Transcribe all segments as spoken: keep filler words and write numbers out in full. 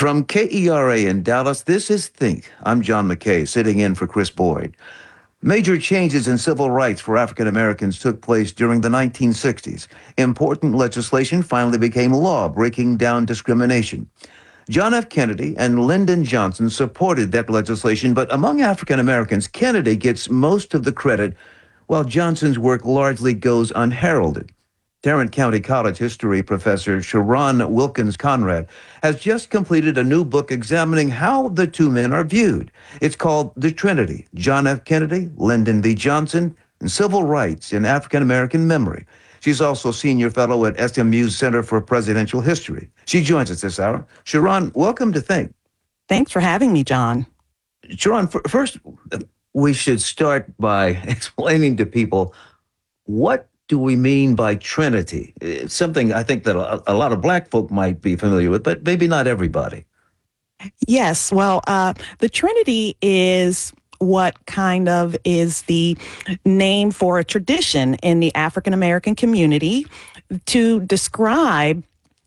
From K E R A in Dallas, this is Think. I'm John McKay, sitting in for Chris Boyd. Major changes in civil rights for African Americans took place during the nineteen sixties. Important legislation finally became law, breaking down discrimination. John F. Kennedy and Lyndon Johnson supported that legislation, but among African Americans, Kennedy gets most of the credit, while Johnson's work largely goes unheralded. Tarrant County College history professor Sharon Wilkins Conrad has just completed a new book examining how the two men are viewed. It's called The Trinity: John F. Kennedy, Lyndon B. Johnson, and Civil Rights in African American Memory. She's also senior fellow at S M U's Center for Presidential History. She joins us this hour. Sharon, welcome to Think. Thanks for having me, John. Sharon, first, we should start by explaining to people what do we mean by Trinity? It's something I think that a, a lot of Black folk might be familiar with, but maybe not everybody. Yes, well, uh, the Trinity is what kind of is the name for a tradition in the African American community to describe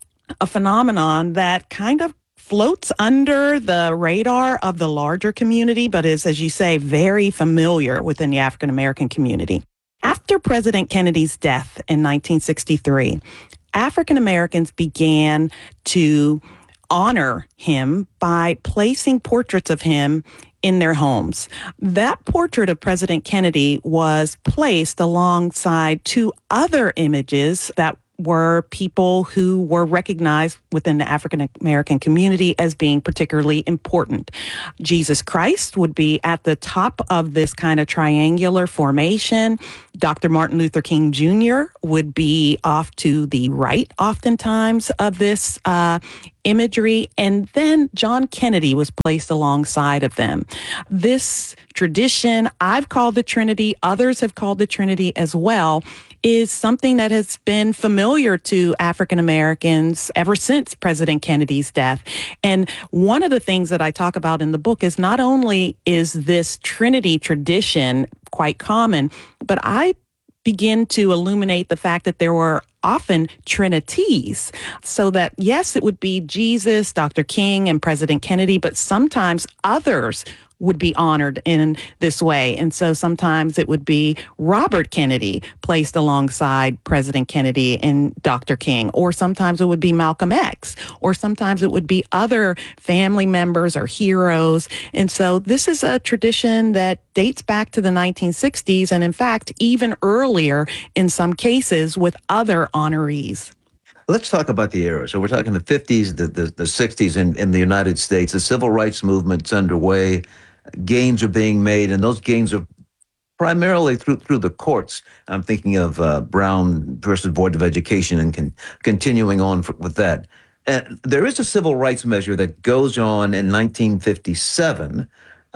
a phenomenon that kind of floats under the radar of the larger community, but is, as you say, very familiar within the African American community. After President Kennedy's death in nineteen sixty-three, African Americans began to honor him by placing portraits of him in their homes. That portrait of President Kennedy was placed alongside two other images that were people who were recognized within the African American community as being particularly important. Jesus Christ would be at the top of this kind of triangular formation. Doctor Martin Luther King Junior would be off to the right oftentimes of this uh, imagery. And then John Kennedy was placed alongside of them. This tradition, I've called the Trinity, others have called the Trinity as well, is something that has been familiar to African Americans ever since President Kennedy's death. And one of the things that I talk about in the book is not only is this Trinity tradition quite common, but I begin to illuminate the fact that there were often trinities, so that, yes, it would be Jesus, Doctor King, and President Kennedy, but sometimes others would be honored in this way. And so sometimes it would be Robert Kennedy placed alongside President Kennedy and Doctor King, or sometimes it would be Malcolm X, or sometimes it would be other family members or heroes. And so this is a tradition that dates back to the nineteen sixties, and in fact, even earlier in some cases with other honorees. Let's talk about the era. So we're talking the fifties, the, the, the sixties in, in the United States. The civil rights movement's underway. Gains are being made, and those gains are primarily through through the courts. I'm thinking of uh, Brown versus Board of Education and con- continuing on for, with that. And there is a civil rights measure that goes on in nineteen fifty-seven.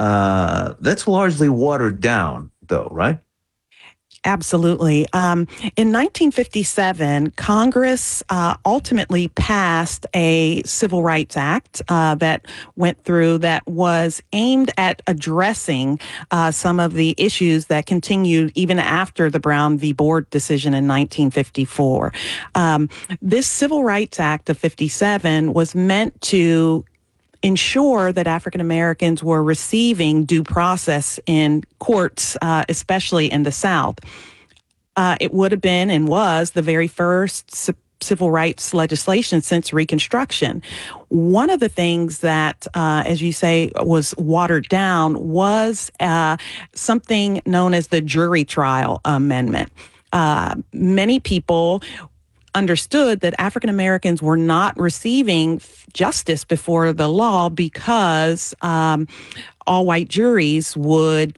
Uh, that's largely watered down, though, right? Absolutely. Um, in nineteen fifty-seven, Congress uh, ultimately passed a Civil Rights Act uh, that went through that was aimed at addressing uh, some of the issues that continued even after the Brown v. Board decision in nineteen fifty-four. Um, this Civil Rights Act of fifty-seven was meant to ensure that African Americans were receiving due process in courts, uh, especially in the South. Uh, it would have been and was the very first c- civil rights legislation since Reconstruction. One of the things that, uh, as you say, was watered down was uh, something known as the Jury Trial Amendment. Uh, many people understood that African Americans were not receiving justice before the law because um, all white juries would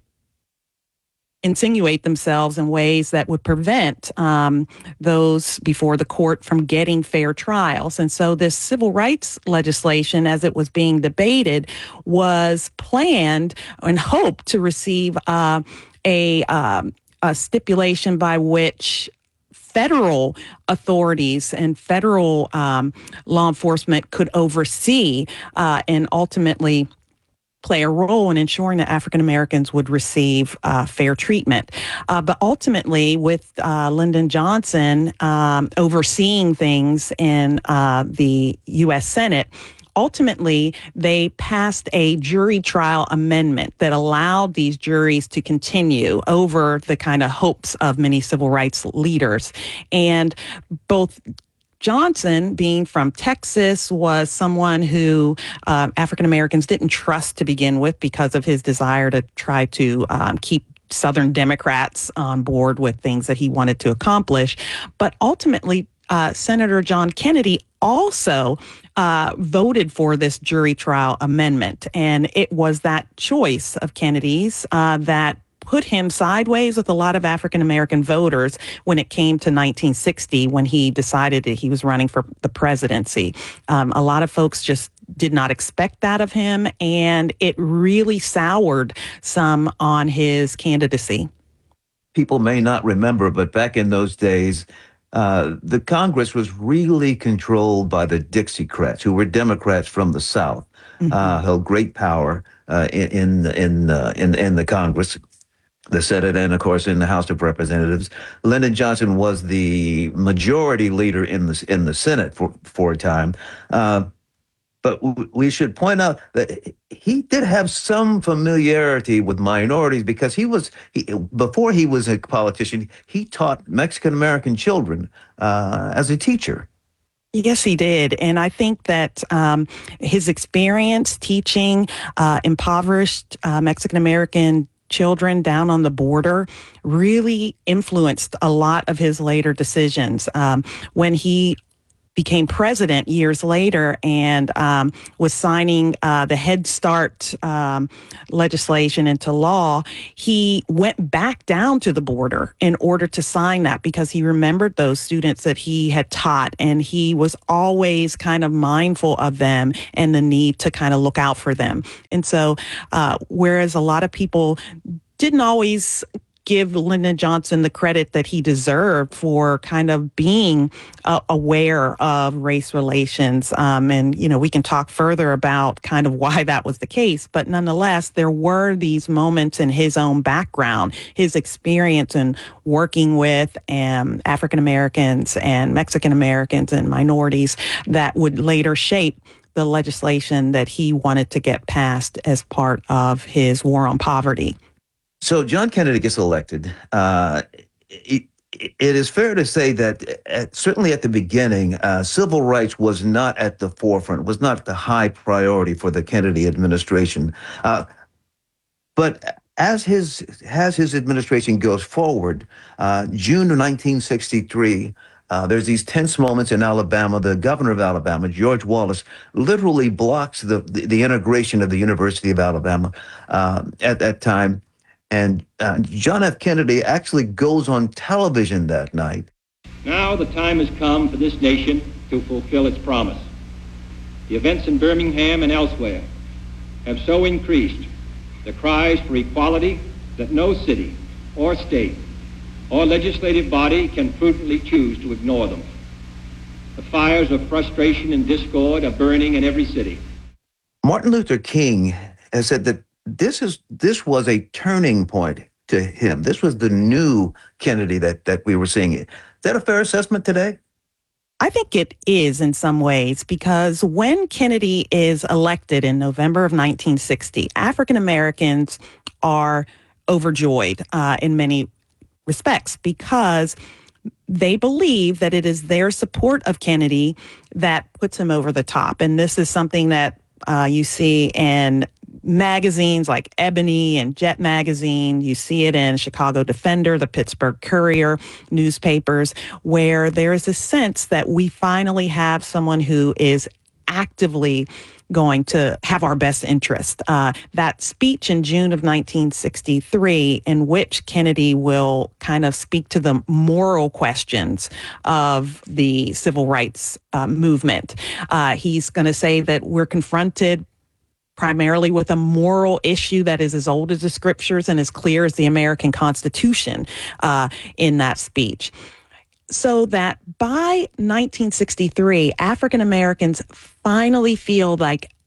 insinuate themselves in ways that would prevent um, those before the court from getting fair trials. And so this civil rights legislation, as it was being debated, was planned and hoped to receive uh, a, um, a stipulation by which federal authorities and federal um, law enforcement could oversee uh, and ultimately play a role in ensuring that African Americans would receive uh, fair treatment. Uh, but ultimately, with uh, Lyndon Johnson um, overseeing things in uh, the U S Senate, ultimately, they passed a jury trial amendment that allowed these juries to continue over the kind of hopes of many civil rights leaders. And both Johnson, being from Texas, was someone who uh, African Americans didn't trust to begin with because of his desire to try to um, keep Southern Democrats on board with things that he wanted to accomplish. But ultimately, uh, Senator John Kennedy also uh, voted for this jury trial amendment. And it was that choice of Kennedy's uh, that put him sideways with a lot of African American voters when it came to nineteen sixty, when he decided that he was running for the presidency. Um, a lot of folks just did not expect that of him, and it really soured some on his candidacy. People may not remember, but back in those days, uh, the Congress was really controlled by the Dixiecrats, who were Democrats from the South, mm-hmm. uh, held great power uh, in in in, uh, in in the Congress, the Senate, and of course in the House of Representatives. Lyndon Johnson was the majority leader in the in the Senate for for a time. Uh, But we should point out that he did have some familiarity with minorities because he was, he, before he was a politician, he taught Mexican-American children uh, as a teacher. Yes, he did. And I think that um, his experience teaching uh, impoverished uh, Mexican-American children down on the border really influenced a lot of his later decisions. Um, when he became president years later and um, was signing uh, the Head Start um, legislation into law, he went back down to the border in order to sign that because he remembered those students that he had taught, and he was always kind of mindful of them and the need to kind of look out for them. And so uh, whereas a lot of people didn't always give Lyndon Johnson the credit that he deserved for kind of being uh, aware of race relations. Um, and, you know, we can talk further about kind of why that was the case. But nonetheless, there were these moments in his own background, his experience in working with um, African Americans and Mexican Americans and minorities that would later shape the legislation that he wanted to get passed as part of his war on poverty. So John Kennedy gets elected. Uh, it, it is fair to say that at, certainly at the beginning, uh, civil rights was not at the forefront, was not the high priority for the Kennedy administration. Uh, but as his as his administration goes forward, uh, June of nineteen sixty-three, uh, there's these tense moments in Alabama. The governor of Alabama, George Wallace, literally blocks the, the, the integration of the University of Alabama uh, at that time. And uh, John F. Kennedy actually goes on television that night. Now the time has come for this nation to fulfill its promise. The events in Birmingham and elsewhere have so increased the cries for equality that no city or state or legislative body can prudently choose to ignore them. The fires of frustration and discord are burning in every city. Martin Luther King has said that This is this was a turning point to him. This was the new Kennedy that that we were seeing. Is that a fair assessment today? I think it is in some ways, because when Kennedy is elected in November of nineteen sixty, African Americans are overjoyed uh, in many respects because they believe that it is their support of Kennedy that puts him over the top. And this is something that uh, you see in magazines like Ebony and Jet Magazine. You see it in Chicago Defender, the Pittsburgh Courier newspapers, where there is a sense that we finally have someone who is actively going to have our best interest. Uh, that speech in June of nineteen sixty-three, in which Kennedy will kind of speak to the moral questions of the civil rights uh, movement. Uh, he's going to say that we're confronted primarily with a moral issue that is as old as the scriptures and as clear as the American Constitution uh, in that speech. So that by nineteen sixty-three, African Americans finally feel like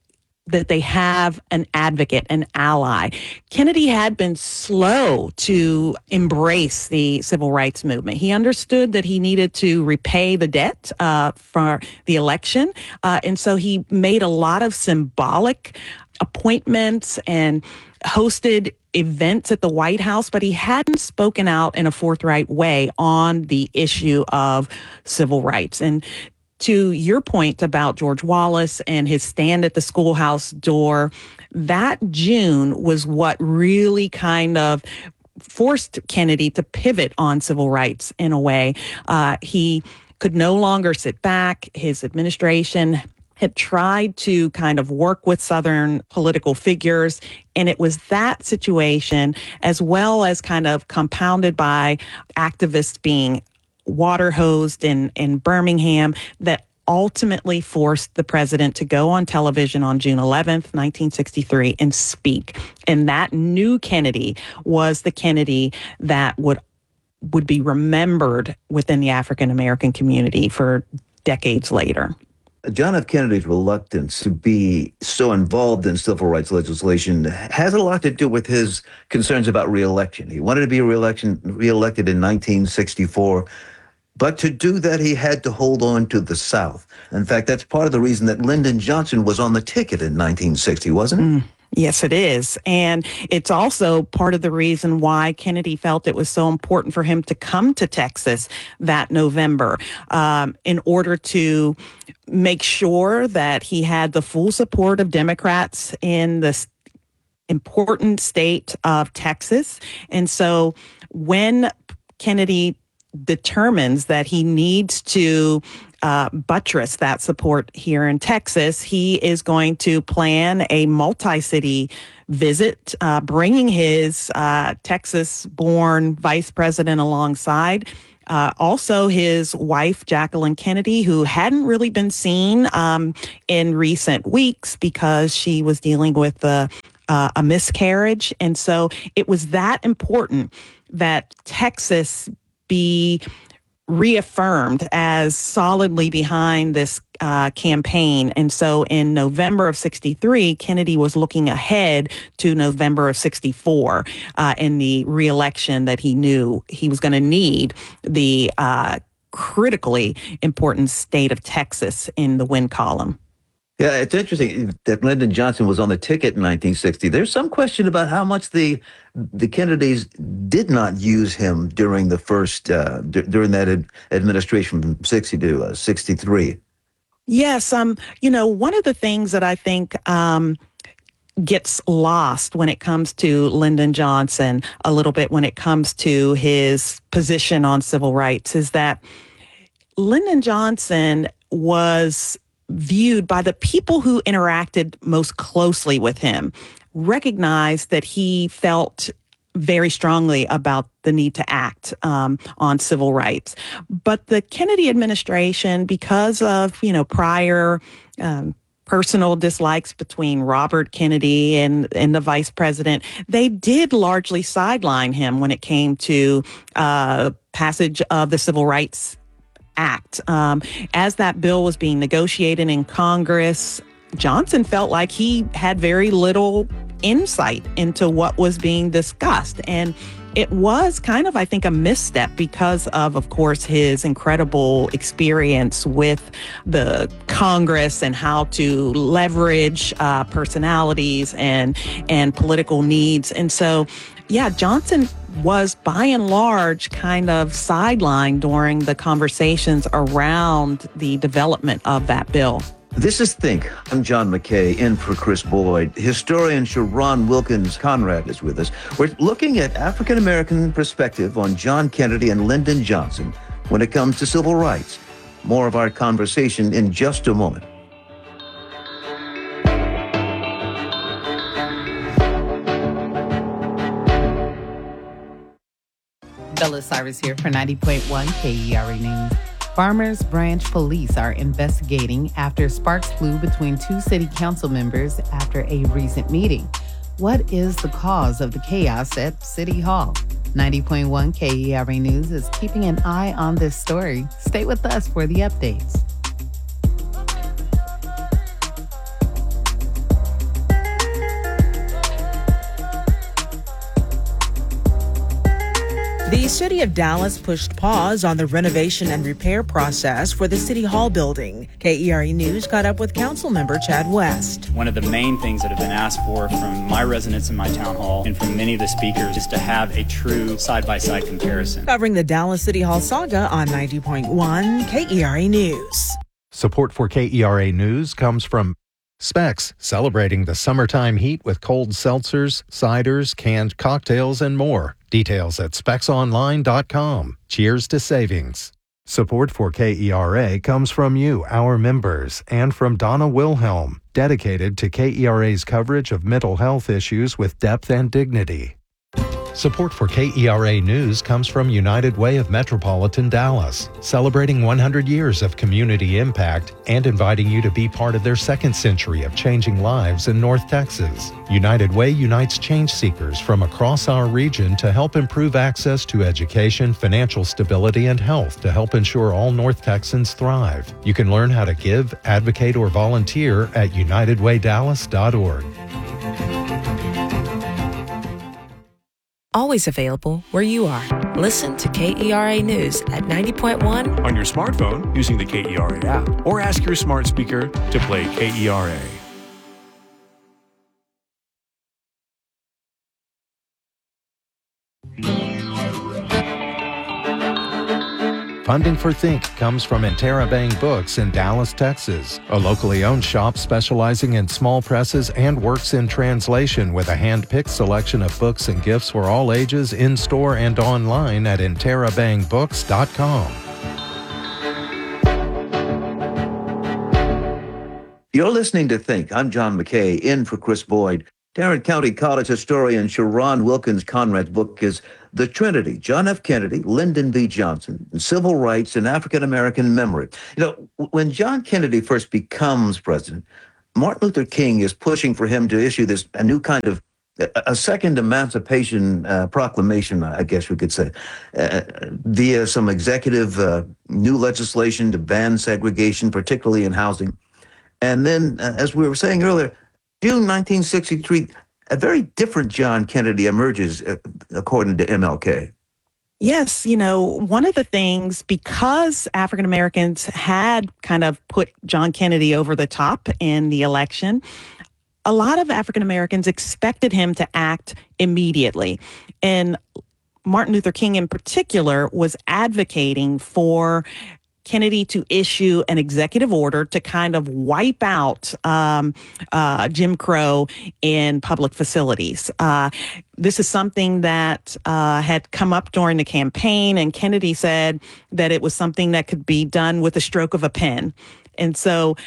that they have an advocate, an ally. Kennedy had been slow to embrace the civil rights movement. He understood that he needed to repay the debt uh, for the election. Uh, and so he made a lot of symbolic appointments and hosted events at the White House, but he hadn't spoken out in a forthright way on the issue of civil rights. And to your point about George Wallace and his stand at the schoolhouse door, that June was what really kind of forced Kennedy to pivot on civil rights in a way. Uh, he could no longer sit back. His administration had tried to kind of work with Southern political figures. And it was that situation, as well as kind of compounded by activists being water hosed in, in Birmingham, that ultimately forced the president to go on television on June eleventh, nineteen sixty-three, and speak. And that new Kennedy was the Kennedy that would would be remembered within the African American community for decades later. John F. Kennedy's reluctance to be so involved in civil rights legislation has a lot to do with his concerns about reelection. He wanted to be reelection, reelected in nineteen sixty-four, but to do that, he had to hold on to the South. In fact, that's part of the reason that Lyndon Johnson was on the ticket in nineteen sixty, wasn't it? Mm. Yes, it is. And it's also part of the reason why Kennedy felt it was so important for him to come to Texas that November um, in order to make sure that he had the full support of Democrats in this important state of Texas. And so when Kennedy determines that he needs to uh, buttress that support here in Texas, he is going to plan a multi-city visit, uh, bringing his uh, Texas-born vice president alongside. Uh, also, his wife, Jacqueline Kennedy, who hadn't really been seen um, in recent weeks because she was dealing with uh, uh, a miscarriage. And so it was that important that Texas be reaffirmed as solidly behind this uh, campaign. And so in November of sixty-three, Kennedy was looking ahead to November of sixty-four uh, in the reelection that he knew he was going to need the uh, critically important state of Texas in the win column. Yeah, it's interesting that Lyndon Johnson was on the ticket in nineteen sixty. There's some question about how much the the Kennedys did not use him during the first uh, d- during that ad- administration from sixty to uh, sixty-three. Yes, um, you know, one of the things that I think um, gets lost when it comes to Lyndon Johnson, a little bit when it comes to his position on civil rights, is that Lyndon Johnson was viewed by the people who interacted most closely with him, recognized that he felt very strongly about the need to act um, on civil rights. But the Kennedy administration, because of, you know, prior um, personal dislikes between Robert Kennedy and, and the vice president, they did largely sideline him when it came to uh, passage of the Civil Rights Act. Um, as that bill was being negotiated in Congress, Johnson felt like he had very little insight into what was being discussed. And it was kind of, I think, a misstep because of, of course, his incredible experience with the Congress and how to leverage uh, personalities and and political needs. And so, yeah, Johnson was by and large kind of sidelined during the conversations around the development of that bill. This is Think. I'm John McKay, in for Chris Boyd. Historian Sharon Wilkins Conrad is with us. We're looking at African-American perspective on John Kennedy and Lyndon Johnson when it comes to civil rights. More of our conversation in just a moment. Bella Cyrus here for ninety point one K E R A News. Farmers Branch Police are investigating after sparks flew between two city council members after a recent meeting. What is the cause of the chaos at City Hall? ninety point one K E R A News is keeping an eye on this story. Stay with us for the updates. The city of Dallas pushed pause on the renovation and repair process for the City Hall building. K E R E News caught up with Councilmember Chad West. One of the main things that have been asked for from my residents in my town hall and from many of the speakers is to have a true side-by-side comparison. Covering the Dallas City Hall saga on ninety point one K E R A News. Support for K E R A News comes from Specs, celebrating the summertime heat with cold seltzers, ciders, canned cocktails, and more. Details at specs online dot com. Cheers to savings. Support for K E R A comes from you, our members, and from Donna Wilhelm, dedicated to K E R A's coverage of mental health issues with depth and dignity. Support for K E R A News comes from United Way of Metropolitan Dallas, celebrating one hundred years of community impact and inviting you to be part of their second century of changing lives in North Texas. United Way unites change seekers from across our region to help improve access to education, financial stability, and health to help ensure all North Texans thrive. You can learn how to give, advocate, or volunteer at united way dallas dot org. Always available where you are. Listen to K E R A News at ninety point one on your smartphone using the K E R A app, or ask your smart speaker to play K E R A. Funding for Think comes from Interabang Books in Dallas, Texas, a locally owned shop specializing in small presses and works in translation with a hand-picked selection of books and gifts for all ages in-store and online at interabang books dot com. You're listening to Think. I'm John McKay, in for Chris Boyd. Tarrant County College historian Sharon Wilkins Conrad's book is The Trinity, John F. Kennedy, Lyndon B. Johnson, and Civil Rights and African-American Memory. You know, when John Kennedy first becomes president, Martin Luther King is pushing for him to issue this a new kind of a second emancipation uh, proclamation, I guess we could say, uh, via some executive uh, new legislation to ban segregation, particularly in housing. And then, uh, as we were saying earlier, June nineteen sixty-three, a very different John Kennedy emerges, uh, according to M L K. Yes, you know, one of the things, because African Americans had kind of put John Kennedy over the top in the election, a lot of African Americans expected him to act immediately. And Martin Luther King in particular was advocating for Kennedy to issue an executive order to kind of wipe out um, uh, Jim Crow in public facilities. Uh, this is something that uh, had come up during the campaign, and Kennedy said that it was something that could be done with a stroke of a pen. And so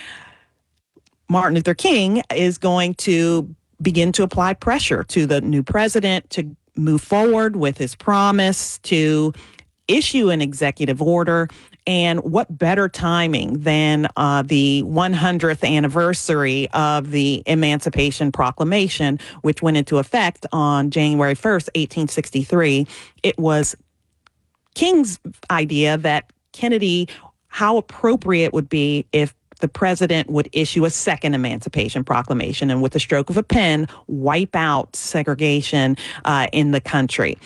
Martin Luther King is going to begin to apply pressure to the new president to move forward with his promise to issue an executive order. And what better timing than uh, the one hundredth anniversary of the Emancipation Proclamation, which went into effect on January first, eighteen sixty-three. It was King's idea that Kennedy, how appropriate would be if the president would issue a second Emancipation Proclamation and with the stroke of a pen, wipe out segregation uh, in the country.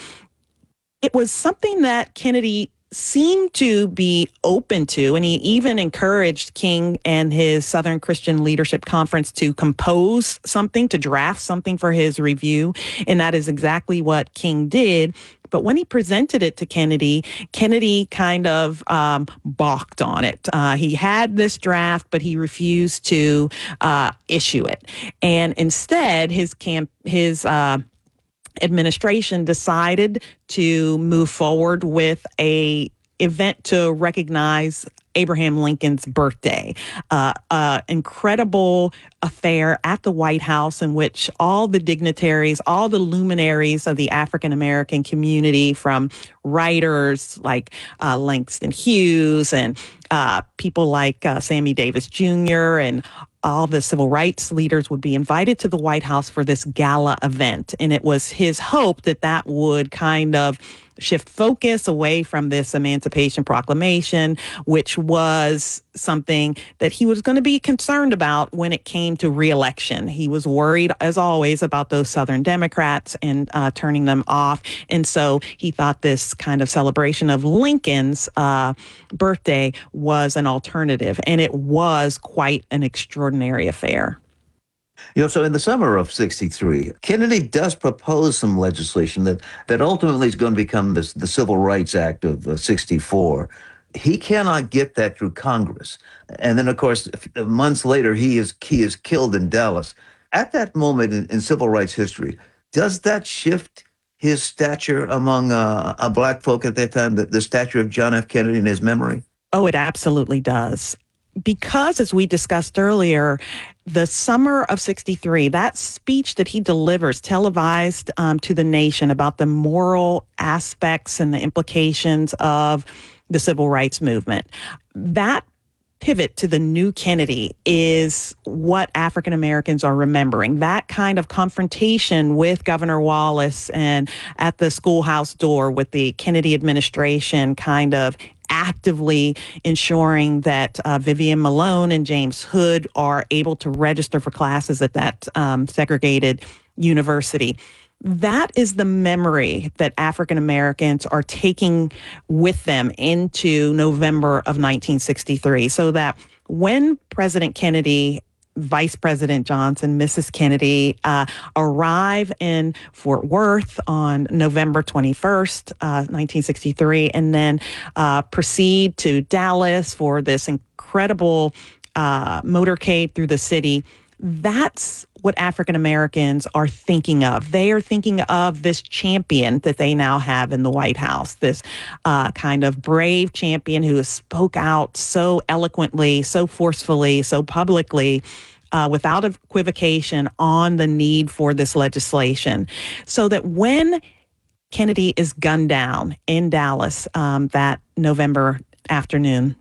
It was something that Kennedy seemed to be open to, and he even encouraged King and his Southern Christian Leadership Conference to compose something, to draft something for his review, and that is exactly what King did. But when he presented it to Kennedy, Kennedy kind of um, balked on it. Uh, he had this draft, but he refused to uh, issue it. And instead, his camp, his uh, administration decided to move forward with a event to recognize Abraham Lincoln's birthday, uh, uh, incredible affair at the White House in which all the dignitaries, all the luminaries of the African American community, from writers like uh, Langston Hughes and uh, people like uh, Sammy Davis Junior and all the civil rights leaders would be invited to the White House for this gala event. And it was his hope that that would kind of shift focus away from this Emancipation Proclamation, which was something that he was going to be concerned about when it came to reelection. He was worried, as always, about those Southern Democrats and uh, turning them off. And so he thought this kind of celebration of Lincoln's uh, birthday was an alternative. And it was quite an extraordinary affair. You know, so in the summer of sixty-three, Kennedy does propose some legislation that, that ultimately is going to become this, the Civil Rights Act of uh, sixty-four. He cannot get that through Congress. And then, of course, months later, he is he is killed in Dallas. At that moment in, in civil rights history, does that shift his stature among uh, a black folk at that time, the, the stature of John F. Kennedy in his memory? Oh, it absolutely does. Because, as we discussed earlier, the summer of sixty-three, that speech that he delivers televised um, to the nation about the moral aspects and the implications of the civil rights movement, that pivot to the new Kennedy is what African Americans are remembering. That kind of confrontation with Governor Wallace and at the schoolhouse door with the Kennedy administration kind of actively ensuring that uh, Vivian Malone and James Hood are able to register for classes at that um, segregated university. That is the memory that African Americans are taking with them into November of nineteen sixty-three, so that when President Kennedy, Vice President Johnson, Missus Kennedy uh, arrive in Fort Worth on November twenty-first, uh, nineteen sixty-three, and then uh, proceed to Dallas for this incredible uh, motorcade through the city. That's what African Americans are thinking of. They are thinking of this champion that they now have in the White House, this uh, kind of brave champion who spoke out so eloquently, so forcefully, so publicly, uh, without equivocation on the need for this legislation. So that when Kennedy is gunned down in Dallas um, that November afternoon,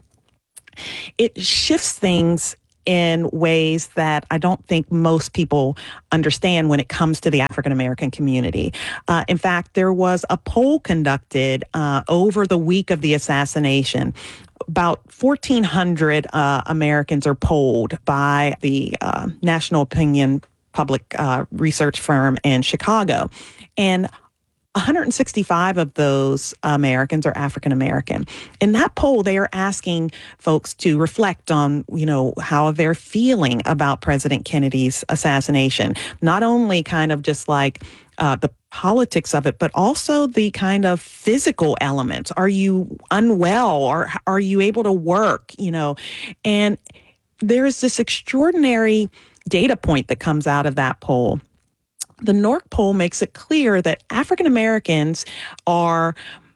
it shifts things in ways that I don't think most people understand when it comes to the African American community. Uh, in fact, there was a poll conducted uh, over the week of the assassination. About fourteen hundred uh, Americans are polled by the uh, National Opinion Public uh, Research firm in Chicago. And one hundred sixty-five of those Americans are African American. In that poll, they are asking folks to reflect on, you know, how they're feeling about President Kennedy's assassination. Not only kind of just like uh, the politics of it, but also the kind of physical elements. Are you unwell, or are you able to work? You know, and there's this extraordinary data point that comes out of that poll. The NORC poll makes it clear that African Americans are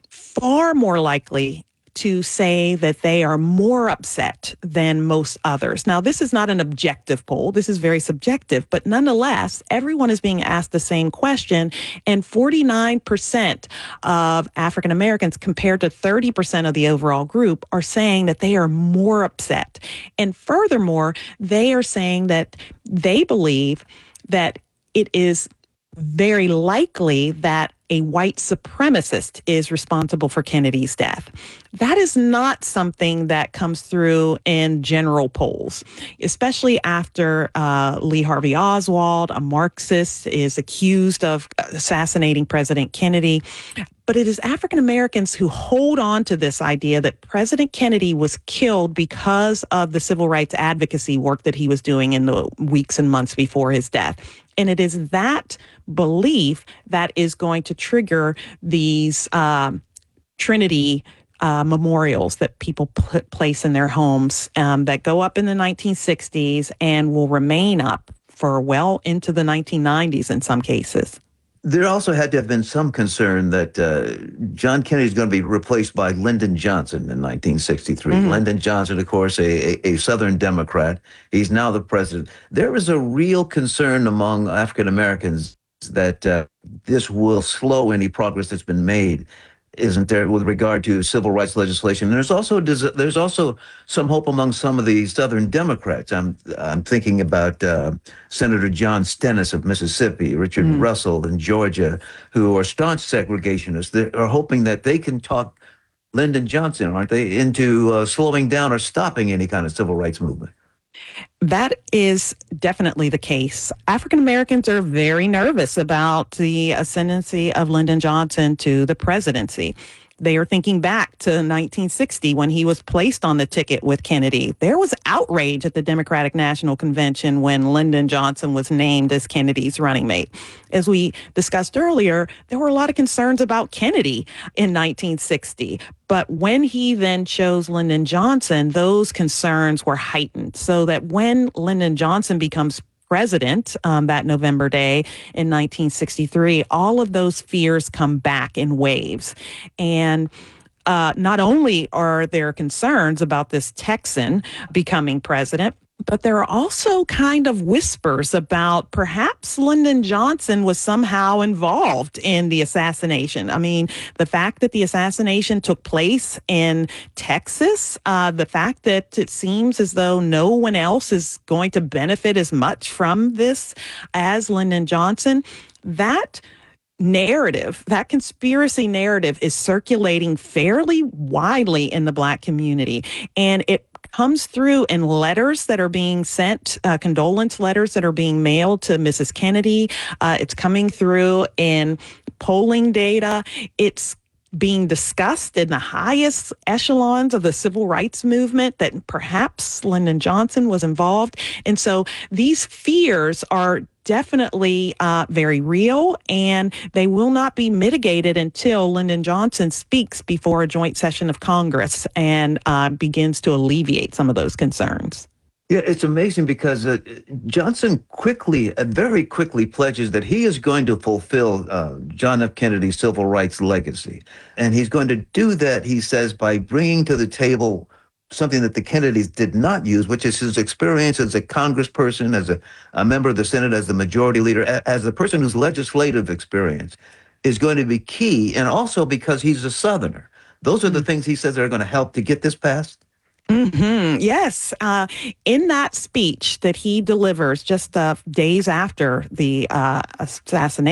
far more likely to say that they are more upset than most others. Now, this is not an objective poll. This is very subjective, but nonetheless, everyone is being asked the same question, and forty-nine percent of African Americans, compared to thirty percent of the overall group, are saying that they are more upset. And furthermore, they are saying that they believe that it is very likely that a white supremacist is responsible for Kennedy's death. That is not something that comes through in general polls, especially after uh, Lee Harvey Oswald, a Marxist, is accused of assassinating President Kennedy. But it is African Americans who hold on to this idea that President Kennedy was killed because of the civil rights advocacy work that he was doing in the weeks and months before his death. And it is that belief that is going to trigger these um, Trinity uh, memorials that people put place in their homes um, that go up in the nineteen sixties and will remain up for well into the nineteen nineties in some cases. There also had to have been some concern that uh, John Kennedy is going to be replaced by Lyndon Johnson in nineteen sixty-three. Mm-hmm. Lyndon Johnson, of course, a, a, a Southern Democrat. He's now the president. There is a real concern among African Americans that uh, this will slow any progress that's been made. isn't there, with regard to civil rights legislation? And there's also there's also some hope among some of the Southern Democrats. I'm I'm thinking about uh, Senator John Stennis of Mississippi, Richard mm. Russell in Georgia, who are staunch segregationists. They are hoping that they can talk Lyndon Johnson, aren't they, into uh, slowing down or stopping any kind of civil rights movement. That is definitely the case. African Americans are very nervous about the ascendancy of Lyndon Johnson to the presidency. They are thinking back to nineteen sixty when he was placed on the ticket with Kennedy. There was outrage at the Democratic National Convention when Lyndon Johnson was named as Kennedy's running mate. As we discussed earlier, there were a lot of concerns about Kennedy in nineteen sixty. But when he then chose Lyndon Johnson, those concerns were heightened, so that when Lyndon Johnson becomes president um, that November day in nineteen sixty-three, all of those fears come back in waves. And uh, not only are there concerns about this Texan becoming president, but there are also kind of whispers about perhaps Lyndon Johnson was somehow involved in the assassination. I mean, the fact that the assassination took place in Texas, uh, the fact that it seems as though no one else is going to benefit as much from this as Lyndon Johnson, that narrative, that conspiracy narrative is circulating fairly widely in the Black community. And it comes through in letters that are being sent, uh, condolence letters that are being mailed to Missus Kennedy. Uh, it's coming through in polling data. It's being discussed in the highest echelons of the civil rights movement that perhaps Lyndon Johnson was involved. And so these fears are definitely uh, very real, and they will not be mitigated until Lyndon Johnson speaks before a joint session of Congress and uh, begins to alleviate some of those concerns. Yeah, it's amazing because uh, Johnson quickly, uh, very quickly pledges that he is going to fulfill uh, John F. Kennedy's civil rights legacy. And he's going to do that, he says, by bringing to the table something that the Kennedys did not use, which is his experience as a congressperson, as a, a member of the Senate, as the majority leader, as the person whose legislative experience is going to be key, and also because he's a Southerner. Those are the things he says that are going to help to get this passed. Mm-hmm. Yes. Uh, in that speech that he delivers just uh, days after the uh, assassination,